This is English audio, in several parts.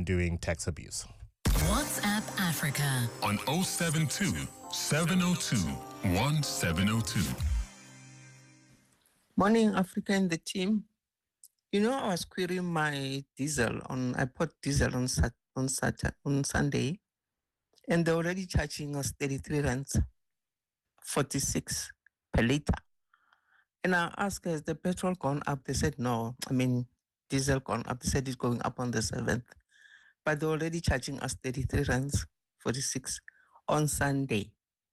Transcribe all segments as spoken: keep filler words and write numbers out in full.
undoing tax abuse. WhatsApp Africa on oh seven two, seven oh two, one seven oh two. Morning, Africa and the team. You know, I was querying my diesel on, I put diesel on Sat on Saturday, on Sunday, and they're already charging us thirty-three rands, forty-six per liter. And I asked, has the petrol gone up? They said, no. I mean, diesel gone up. They said it's going up on the seventh. But they're already charging us thirty-three rands, forty-six on Sunday.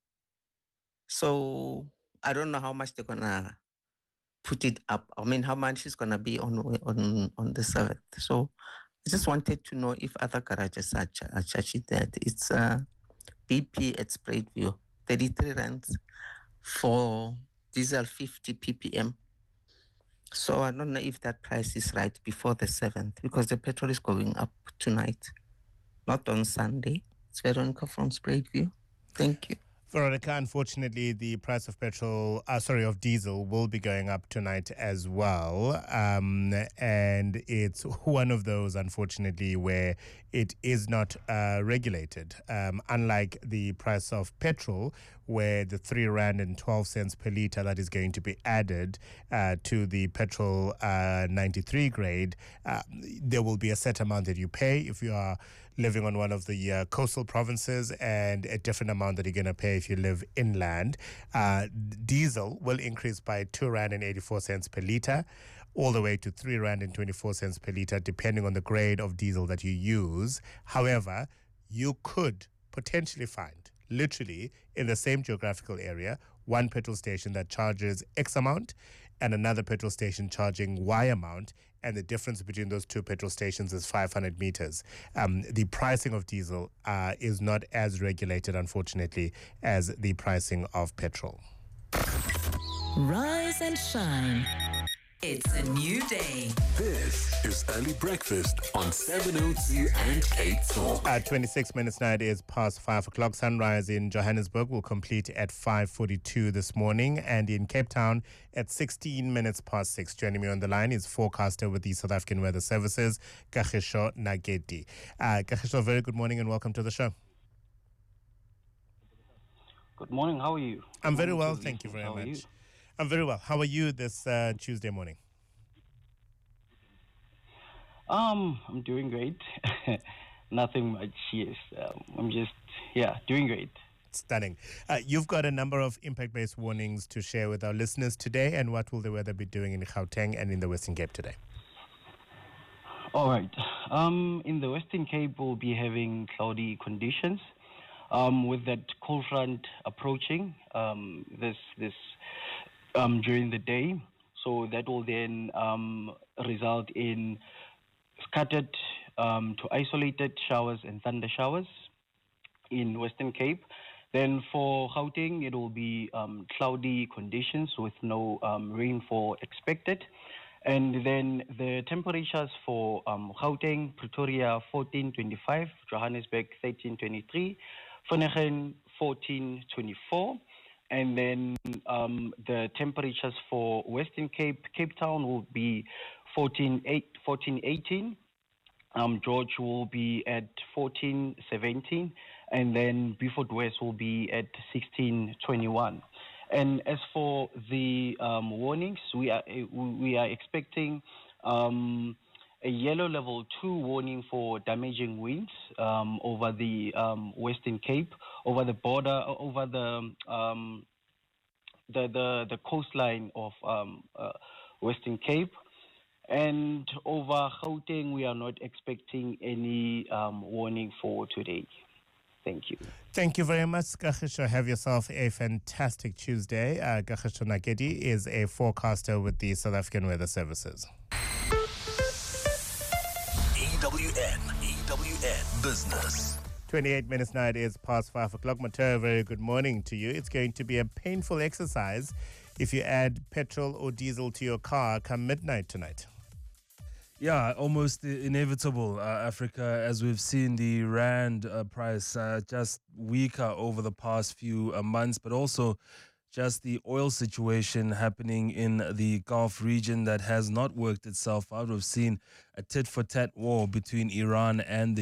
So I don't know how much they're going to put it up. I mean, how much is going to be on, on, on the seventh. So I just wanted to know if other garages are, ch- are charging that. It's uh, B P at Spraidview, thirty-three rands for diesel fifty P P M. So I don't know if that price is right before the seventh, because the petrol is going up tonight, not on Sunday. It's Veronica from Spraidview. Thank you. Veronica, unfortunately, the price of petrol, uh, sorry, of diesel will be going up tonight as well. Um, and it's one of those, unfortunately, where it is not uh, regulated. Um, unlike the price of petrol, where the three rand and twelve cents per litre that is going to be added uh, to the petrol uh, ninety-three grade, uh, there will be a set amount that you pay if you are living on one of the uh, coastal provinces, and a different amount that you're going to pay if you live inland. Uh, diesel will increase by two rand and eighty-four cents per litre, all the way to three rand and twenty-four cents per litre, depending on the grade of diesel that you use. However, you could potentially find, literally in the same geographical area, one petrol station that charges X amount and another petrol station charging Y amount, and the difference between those two petrol stations is five hundred meters. Um, the pricing of diesel uh, is not as regulated, unfortunately, as the pricing of petrol. Rise and shine. It's a new day. This is Early Breakfast on seven oh two and Cape Talk. At twenty-six minutes now, it is past five o'clock. Sunrise in Johannesburg will complete at five forty-two this morning, and in Cape Town at sixteen minutes past six. Joining me on the line is forecaster with the South African Weather Services, Kagiso Nagedi. Uh, Kagiso, very good morning and welcome to the show. Good morning. How are you? I'm very well, thank you very How are much. you? I'm very well. How are you this uh, Tuesday morning? Um, I'm doing great. Nothing much, yes. Um, I'm just, yeah, doing great. Stunning. Uh, you've got a number of impact-based warnings to share with our listeners today, and what will the weather be doing in Gauteng and in the Western Cape today? All right. Um, in the Western Cape, we'll be having cloudy conditions. Um, with that cold front approaching um, this this um, during the day, so that will then um, result in scattered um, to isolated showers and thunder showers in Western Cape. Then for Gauteng, it will be um, cloudy conditions with no um, rainfall expected. And then the temperatures for um, Gauteng, Pretoria fourteen twenty-five, Johannesburg thirteen twenty-three, Verneging fourteen twenty-four, and then um, the temperatures for Western Cape, Cape Town will be fourteen eighteen, um, George will be at fourteen seventeen, and then Beaufort West will be at sixteen twenty-one. And as for the um, warnings, we are we are expecting um, a yellow level two warning for damaging winds um, over the um, Western Cape, over the border, over the um, the, the the coastline of um, uh, Western Cape, and over Gauteng we are not expecting any um, warning for today. Thank you. Thank you very much, Kagiso. Have yourself a fantastic Tuesday. Uh, Kagiso Nagedi is a forecaster with the South African Weather Services. E W N, E W N Business. twenty-eight minutes now, it is past five o'clock. Mateo, very good morning to you. It's going to be a painful exercise if you add petrol or diesel to your car come midnight tonight. Yeah, almost inevitable, uh, Africa, as we've seen the rand uh, price uh, just weaker over the past few uh, months, but also just the oil situation happening in the Gulf region that has not worked itself out. We've seen a tit-for-tat war between Iran and the